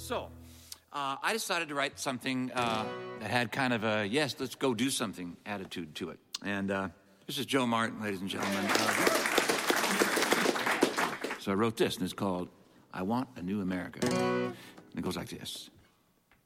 So, I decided to write something that had kind of a, yes, let's go do something attitude to it. And this is Joe Martin, ladies and gentlemen. So I wrote this, and it's called I Want a New America. And it goes like this.